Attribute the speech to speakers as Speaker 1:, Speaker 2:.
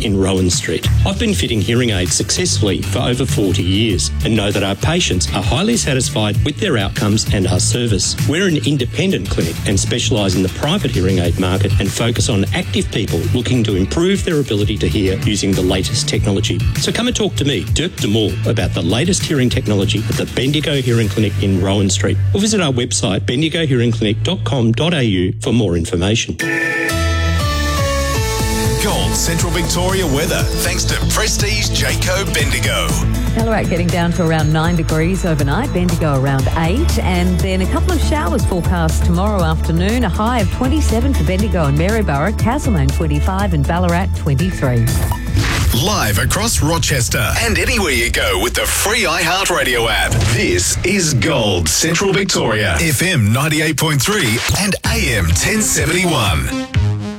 Speaker 1: in Rowan Street. I've been fitting hearing aids successfully for over 40 years and know that our patients are highly satisfied with their outcomes and our service. We're an independent clinic and specialise in the private hearing aid market and focus on active people looking to improve their ability to hear using the latest technology. So come and talk to me, Dirk de Moor, about the latest hearing technology at the Bendigo Hearing Clinic in Rowan Street, or visit our website bendigohearingclinic.com.au for more information.
Speaker 2: Gold Central Victoria weather, thanks to Prestige Jayco Bendigo.
Speaker 3: Ballarat getting down to around 9 degrees overnight, Bendigo around 8, and then a couple of showers forecast tomorrow afternoon, a high of 27 for Bendigo and Maryborough, Castlemaine 25 and Ballarat 23.
Speaker 2: Live across Rochester and anywhere you go with the free iHeartRadio app. This is Gold Central Victoria, FM 98.3 and AM 1071.